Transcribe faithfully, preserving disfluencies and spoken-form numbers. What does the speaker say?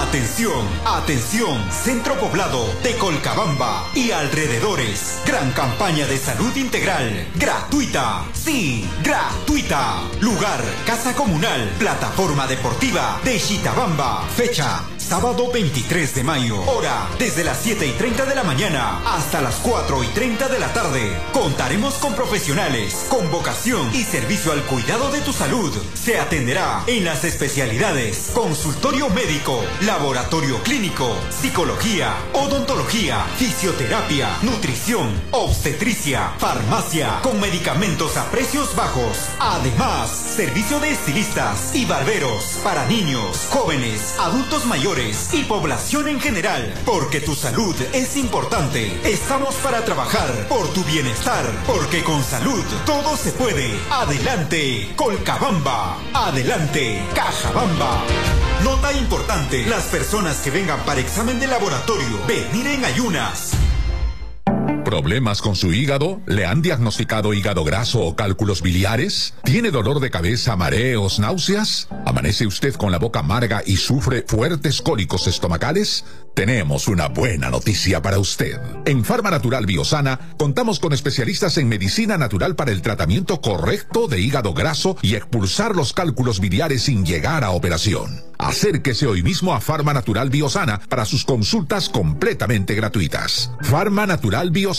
Atención, atención, Centro Poblado de Colcabamba y alrededores. Gran campaña de salud integral, gratuita. Sí, gratuita. Lugar, Casa Comunal, Plataforma Deportiva de Xitabamba. Fecha, sábado veintitrés de mayo. Hora, desde las siete y treinta de la mañana hasta las cuatro y treinta de la tarde. Contaremos con profesionales, con vocación y servicio al cuidado de tu salud. Se atenderá en las especialidades consultorio médico, laboratorio clínico, psicología, odontología, fisioterapia, nutrición, obstetricia, farmacia, con medicamentos a precios bajos. Además, servicio de estilistas y barberos para niños, jóvenes, adultos mayores y población en general. Porque tu salud es importante. Estamos para trabajar por tu bienestar. Porque con salud todo se puede. Adelante, Colcabamba. Adelante, Cajabamba. Nota importante. Las personas que vengan para examen de laboratorio, venir en ayunas. ¿Problemas con su hígado? ¿Le han diagnosticado hígado graso o cálculos biliares? ¿Tiene dolor de cabeza, mareos, náuseas? ¿Amanece usted con la boca amarga y sufre fuertes cólicos estomacales? Tenemos una buena noticia para usted. En Farma Natural Biosana contamos con especialistas en medicina natural para el tratamiento correcto de hígado graso y expulsar los cálculos biliares sin llegar a operación. Acérquese hoy mismo a Farma Natural Biosana para sus consultas completamente gratuitas. Farma Natural Biosana.